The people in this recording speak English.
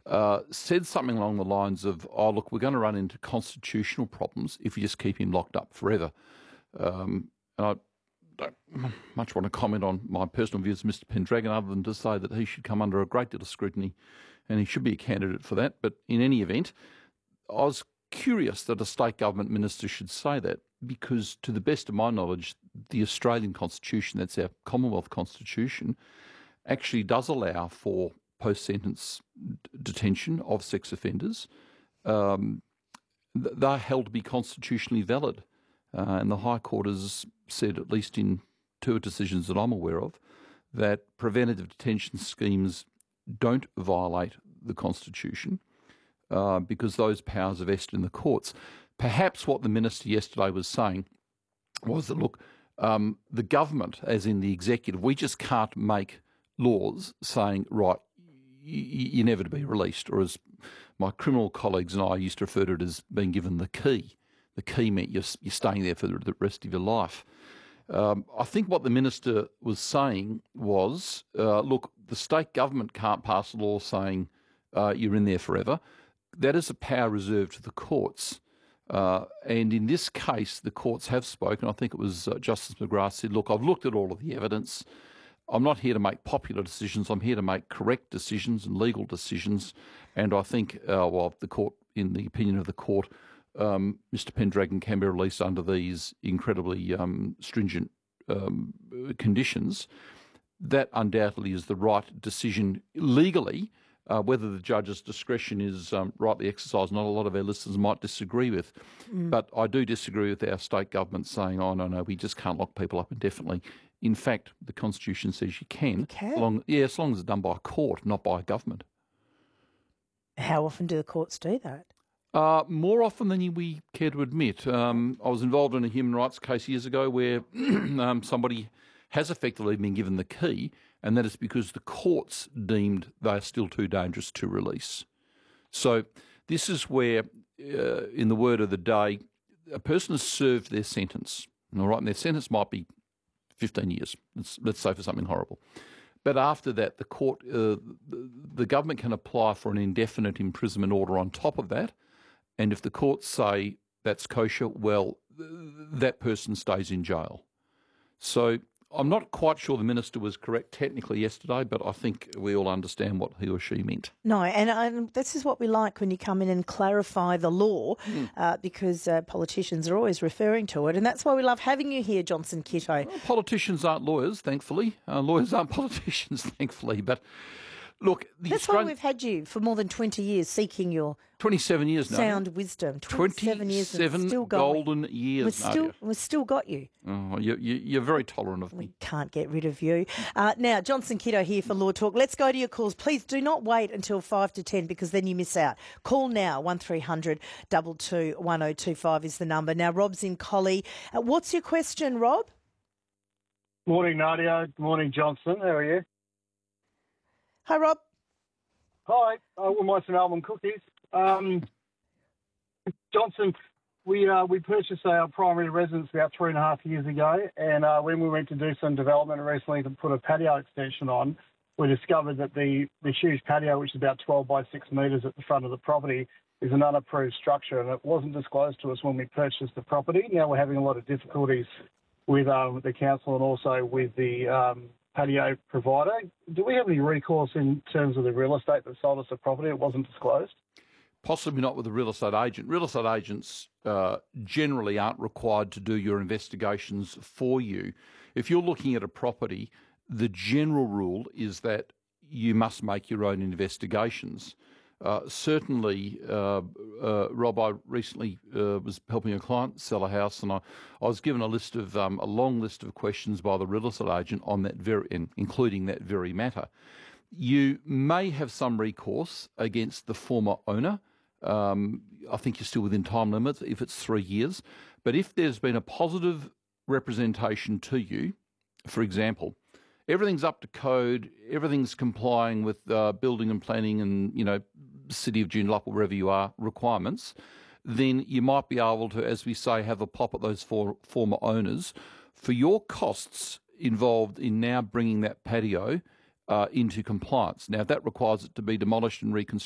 said something along the lines of, "Oh, look, we're going to run into constitutional problems if we just keep him locked up forever." And I don't much want to comment on my personal views of Mr Pendragon other than to say that he should come under a great deal of scrutiny and he should be a candidate for that. But in any event, I was curious that a state government minister should say that because, to the best of my knowledge, the Australian Constitution, that's our Commonwealth Constitution, actually does allow for post-sentence detention of sex offenders. They're held to be constitutionally valid. And the High Court has said, at least in two decisions that I'm aware of, that preventative detention schemes don't violate the Constitution because those powers are vested in the courts. Perhaps what the minister yesterday was saying was that, look, the government, as in the executive, we just can't make laws saying, right, you're never to be released, or as my criminal colleagues and I used to refer to it as being given the key. The key meant you're staying there for the rest of your life. I think what the minister was saying was, look, the state government can't pass a law saying you're in there forever. That is a power reserved to the courts. And in this case, the courts have spoken. I think it was Justice McGrath said, look, I've looked at all of the evidence. I'm not here to make popular decisions. I'm here to make correct decisions and legal decisions. And I think, the court, in the opinion of the court, Mr Pendragon can be released under these incredibly stringent conditions. That undoubtedly is the right decision legally. Whether the judge's discretion is rightly exercised, not a lot of our listeners might disagree with. But I do disagree with our state government saying, oh, no, we just can't lock people up indefinitely. In fact, the Constitution says you can. You can? As long as it's done by a court, not by a government. How often do the courts do that? More often than we care to admit. I was involved in a human rights case years ago where somebody has effectively been given the key, and that is because the courts deemed they are still too dangerous to release. So this is where, in the word of the day, a person has served their sentence, all right, and their sentence might be 15 years, let's say for something horrible. But after that, the court, the government can apply for an indefinite imprisonment order on top of that. And if the courts say that's kosher, well, that person stays in jail. So I'm not quite sure the minister was correct technically yesterday, but I think we all understand what he or she meant. No, and this is what we like when you come in and clarify the law, because politicians are always referring to it, and that's why we love having you here, Johnson Kitto. Well, politicians aren't lawyers, thankfully. Lawyers aren't politicians, thankfully, but... Look, that's why we've had you for more than 20 years seeking your 27 years now. Sound wisdom. 27 years. 27 golden years, we've still got you. Oh, you're very tolerant of me. We can't get rid of you. Now, Johnson Kitto here for Law Talk. Let's go to your calls. Please do not wait until 5 to 10 because then you miss out. Call now, 1300 22 1025 is the number. Now, Rob's in Collie. What's your question, Rob? Morning, Nadia. Morning, Johnson. How are you? Hi, Rob. Hi. We'll buy some almond cookies. Johnson, we purchased our primary residence about 3.5 years ago, and when we went to do some development recently to put a patio extension on, we discovered that the huge patio, which is about 12 by 6 metres at the front of the property, is an unapproved structure, and it wasn't disclosed to us when we purchased the property. Now we're having a lot of difficulties with the council and also with the patio provider. Do we have any recourse in terms of the real estate that sold us the property? It wasn't disclosed. Possibly not with a real estate agent. Real estate agents generally aren't required to do your investigations for you. If you're looking at a property, the general rule is that you must make your own investigations. Certainly, Rob, I recently was helping a client sell a house, and I was given a long list of questions by the real estate agent on that including that very matter. You may have some recourse against the former owner. I think you're still within time limits if it's 3 years. But if there's been a positive representation to you, for example, everything's up to code, everything's complying with building and planning and, City of Joondalup or wherever you are, requirements, then you might be able to, as we say, have a pop at those former owners for your costs involved in now bringing that patio into compliance. Now, if that requires it to be demolished and